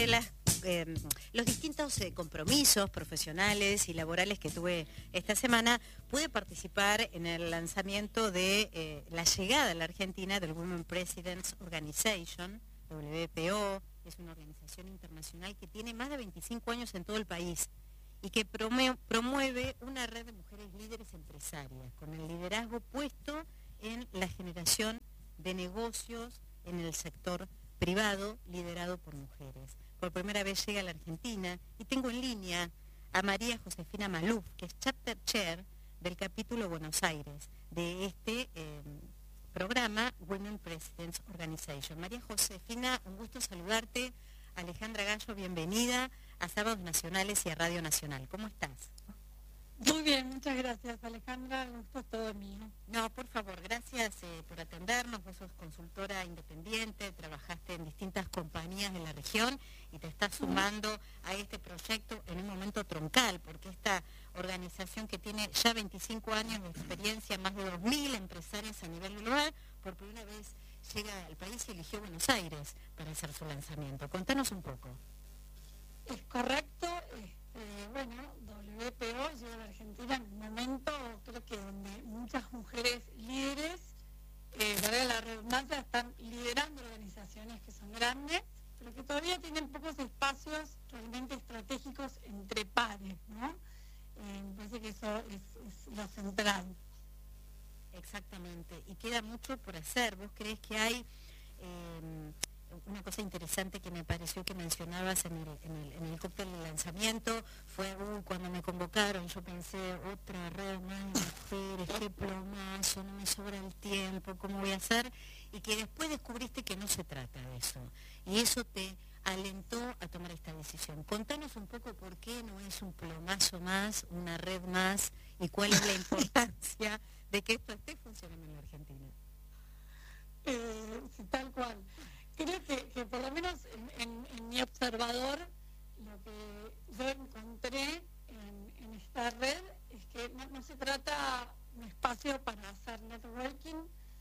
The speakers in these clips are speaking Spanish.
las, los distintos compromisos profesionales y laborales que tuve esta semana, pude participar en el lanzamiento de la llegada a la Argentina del Women Presidents Organization, WPO. Es una organización internacional que tiene más de 25 años en todo el país y que promueve una red de mujeres líderes empresarias, con el liderazgo puesto en la generación de negocios en el sector privado liderado por mujeres. Por primera vez llega a la Argentina y tengo en línea a María Josefina Maluf, que es Chapter Chair del capítulo Buenos Aires de este programa Women Presidents Organization. María Josefina, un gusto saludarte. Alejandra Gallo, bienvenida a Sábados Nacionales y a Radio Nacional. ¿Cómo estás? Muy bien, muchas gracias, Alejandra, el gusto es todo mío. No, por favor, gracias por atendernos. Vos sos consultora independiente, trabajaste en distintas compañías de la región y te estás sumando a este proyecto en un momento troncal, porque esta organización que tiene ya 25 años de experiencia, más de 2.000 empresarios a nivel global, por primera vez llega al país y eligió Buenos Aires para hacer su lanzamiento. Contanos un poco. Es correcto. Bueno, WPO llega a la Argentina en un momento, creo que donde muchas mujeres líderes, valga la redundancia, están liderando organizaciones que son grandes, pero que todavía tienen pocos espacios realmente estratégicos entre pares, ¿no? Me parece que eso es lo central. Exactamente, y queda mucho por hacer. ¿Vos creés que hay una cosa interesante que me pareció que mencionabas en el cóctel de lanzamiento? Fue cuando me convocaron, yo pensé, otra red más de mujeres, qué plomazo, no me sobra el tiempo, ¿cómo voy a hacer? Y que después descubriste que no se trata de eso, y eso te alentó a tomar esta decisión. Contanos un poco por qué no es un plomazo más, una red más, y cuál es la importancia de que esto esté funcionando en la Argentina. Sí, tal cual. Creo que por lo menos en mi observador, lo que yo encontré en esta red es que no se trata de un espacio para hacer networking,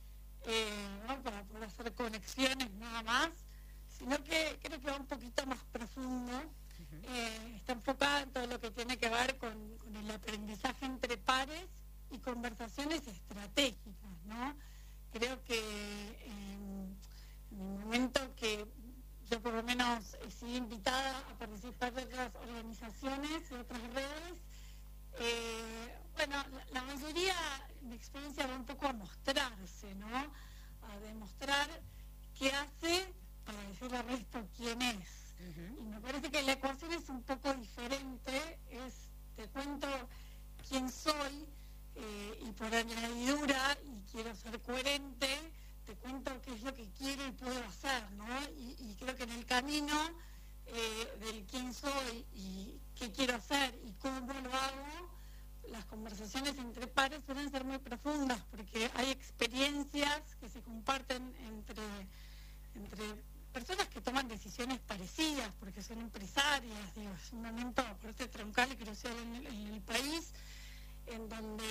¿no? Para poder hacer conexiones nada más, sino que creo que va un poquito más profundo. Está enfocada en todo lo que tiene que ver con el aprendizaje entre pares y conversaciones estratégicas, ¿no? Creo que en el momento que yo por lo menos he sido invitada a participar de otras organizaciones, de otras redes, bueno, la mayoría de experiencia va un poco a mostrarse, ¿no? A demostrar qué hace para decirle al resto quién es. Y me parece que la ecuación es un poco diferente, te cuento quién soy, y por añadidura, y quiero ser coherente, te cuento qué es lo que quiero y puedo hacer, ¿no? Y creo que en el camino del quién soy y qué quiero hacer y cómo lo hago, las conversaciones entre pares suelen ser muy profundas, porque hay experiencias que se comparten entre personas que toman decisiones parecidas, porque son empresarias. Digo, es un momento por este troncal y crucial en el país, en donde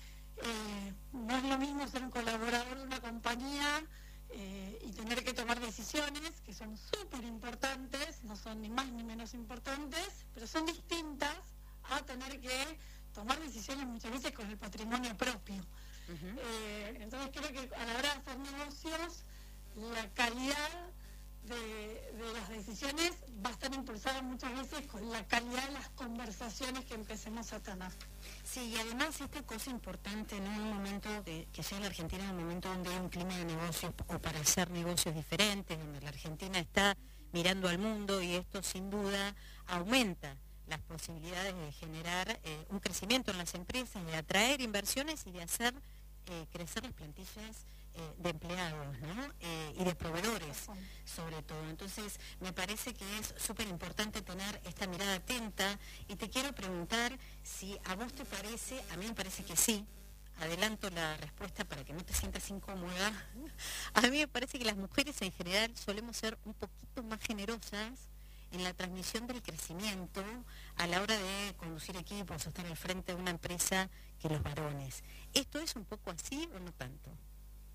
no es lo mismo ser un colaborador de una compañía y tener que tomar decisiones que son súper importantes, no son ni más ni menos importantes, pero son distintas a tener que tomar decisiones muchas veces con el patrimonio propio. Entonces creo que a la hora de hacer negocios, la calidad de las decisiones va a estar impulsada muchas veces con la calidad de las conversaciones que empecemos a tener. Sí, y además esta cosa importante, ¿no? En un momento que sea la Argentina, en un momento donde hay un clima de negocios o para hacer negocios diferentes, donde la Argentina está mirando al mundo, y esto sin duda aumenta las posibilidades de generar un crecimiento en las empresas, de atraer inversiones y de hacer crecer las plantillas de empleados, ¿no? Y de proveedores, sobre todo. Entonces, me parece que es súper importante tener esta mirada atenta, y te quiero preguntar si a vos te parece, a mí me parece que sí. Adelanto la respuesta para que no te sientas incómoda. A mí me parece que las mujeres en general solemos ser un poquito más generosas en la transmisión del crecimiento a la hora de conducir equipos o estar al frente de una empresa que los varones. ¿Esto es un poco así o no tanto?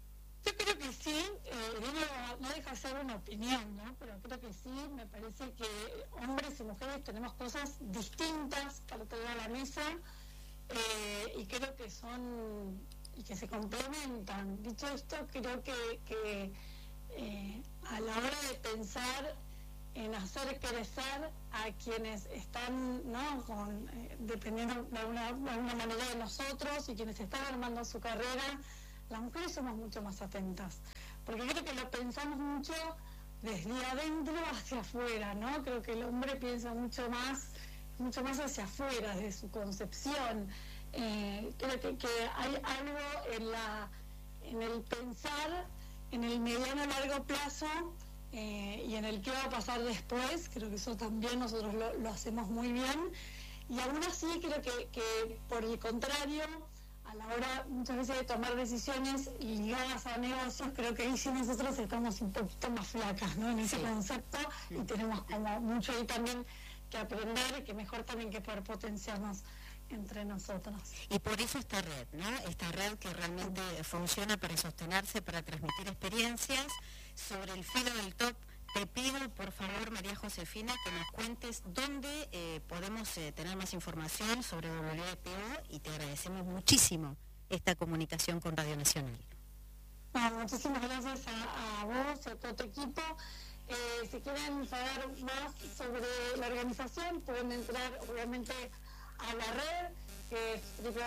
Yo creo que sí, no deja de ser una opinión, ¿no? Pero creo que sí, me parece que hombres y mujeres tenemos cosas distintas para traer a la mesa, y creo que que se complementan. Dicho esto, creo que a la hora de pensar en hacer crecer a quienes están, ¿no?, dependiendo de alguna manera de nosotros, y quienes están armando su carrera, las mujeres somos mucho más atentas, porque creo que lo pensamos mucho desde adentro hacia afuera, ¿no? Creo que el hombre piensa mucho más hacia afuera, desde su concepción. Creo que hay algo en el pensar en el mediano largo plazo, y en el qué va a pasar después. Creo que eso también nosotros lo hacemos muy bien, y aún así creo que por el contrario, a la hora muchas veces de tomar decisiones ligadas a negocios, creo que ahí sí nosotros estamos un poquito más flacas, ¿no?, en ese concepto, y tenemos como mucho ahí también que aprender, y que mejor también que poder potenciarnos entre nosotros. Y por eso esta red, ¿no? Esta red que realmente funciona para sostenerse, para transmitir experiencias. Sobre el filo del top, te pido, por favor, María Josefina, que nos cuentes dónde podemos tener más información sobre WPO, y te agradecemos muchísimo esta comunicación con Radio Nacional. Bueno, muchísimas gracias a vos, a todo tu equipo. Si quieren saber más sobre la organización, pueden entrar, obviamente, a la red, que es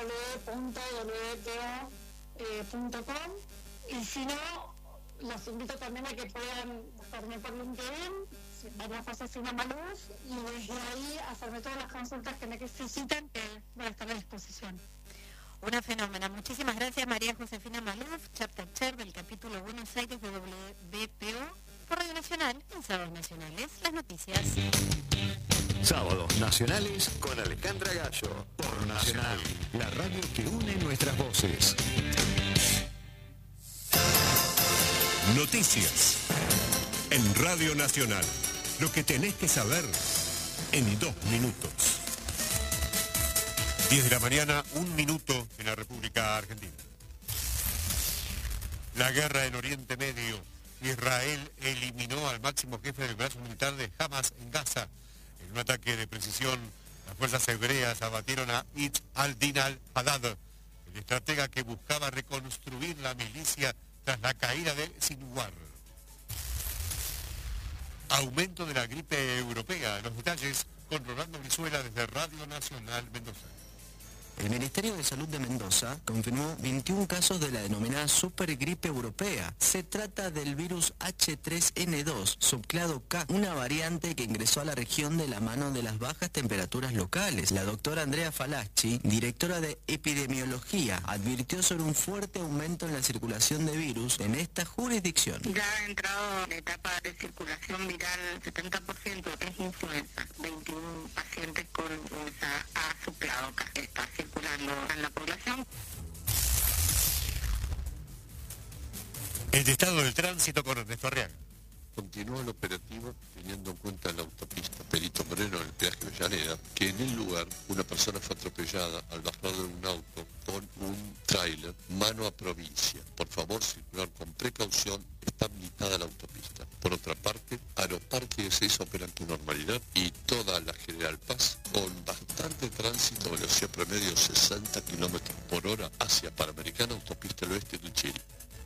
www.wpo.com, y si no, los invito también a que puedan buscarme por LinkedIn, María Josefina Maluf, y desde ahí hacerme todas las consultas que necesiten, que voy a estar a disposición. Una fenómena. Muchísimas gracias, María Josefina Maluf, Chapter Chair del capítulo Buenos Aires de WPO, por Radio Nacional, en Sábados Nacionales. Las noticias. Sábados Nacionales con Alejandra Gallo, por Nacional, la radio que une nuestras voces. Noticias en Radio Nacional. Lo que tenés que saber en 2 minutos. 10 de la mañana, 1 minuto en la República Argentina. La guerra en Oriente Medio. Israel eliminó al máximo jefe del brazo militar de Hamas en Gaza. En un ataque de precisión, las fuerzas hebreas abatieron a Itz al-Din al-Haddad, el estratega que buscaba reconstruir la milicia tras la caída de Sinwar. Aumento de la gripe europea. Los detalles con Rolando Brizuela desde Radio Nacional Mendoza. El Ministerio de Salud de Mendoza confirmó 21 casos de la denominada supergripe europea. Se trata del virus H3N2, subclado K, una variante que ingresó a la región de la mano de las bajas temperaturas locales. La doctora Andrea Falacci, directora de epidemiología, advirtió sobre un fuerte aumento en la circulación de virus en esta jurisdicción. Ya ha entrado en la etapa de circulación viral, 70% es influenza, 21 pacientes con influenza A subclado K. Está circulando en la población. El estado del tránsito con Ernesto Arriaga. Continúa el operativo teniendo en cuenta la autopista Perito Moreno en el peaje Avellaneda, que en el lugar una persona fue atropellada al bajar de un auto con un tráiler mano a provincia. Por favor, circular con precaución, está habilitada la autopista. Por otra parte, Aeroparque de Ezeiza operan con normalidad y toda la General Paz con bastante tránsito, velocidad promedio 60 km por hora hacia Panamericana, autopista del oeste de Uchiri.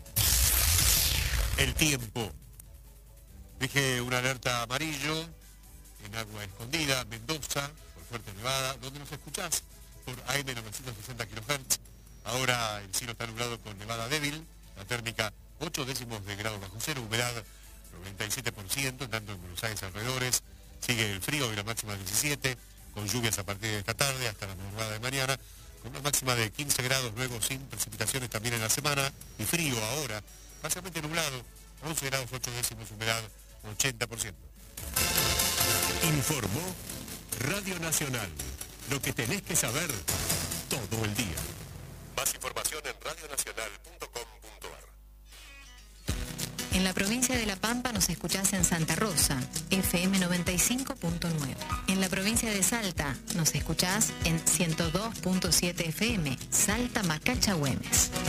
El tiempo. Dije una alerta amarillo en Agua Escondida, Mendoza, por fuerte nevada, donde nos escuchás por AM 960 kHz. Ahora el cielo está nublado con nevada débil, la térmica 8 décimos de grado bajo cero, humedad 97%, tanto en Buenos Aires alrededores. Sigue el frío y la máxima 17, con lluvias a partir de esta tarde hasta la madrugada de mañana, con una máxima de 15 grados, luego sin precipitaciones también en la semana, y frío ahora, básicamente nublado, 11 grados 8 décimos, humedad 80%. Informó Radio Nacional. Lo que tenés que saber todo el día. Más información en radionacional.com.ar. En la provincia de La Pampa nos escuchás en Santa Rosa, FM 95.9. En la provincia de Salta nos escuchás en 102.7 FM, Salta Macacha Güemes.